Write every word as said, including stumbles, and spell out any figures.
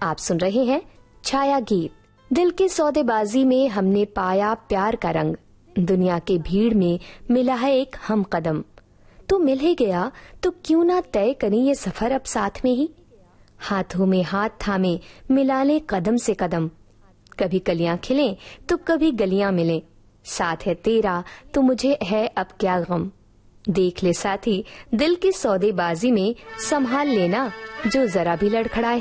आप सुन रहे हैं छाया गीत। दिल की सौदेबाजी में हमने पाया प्यार का रंग, दुनिया के भीड़ में मिला है एक हम कदम। तो मिल ही गया तो क्यों ना तय करें ये सफर अब साथ में ही। हाथों में हाथ थामे मिला ले कदम से कदम, कभी कलियां खिलें तो कभी गलियां मिलें, साथ है तेरा तो मुझे है अब क्या गम। देख ले साथी दिल की सौदेबाजी में संभाल लेना जो जरा भी लड़खड़ाए।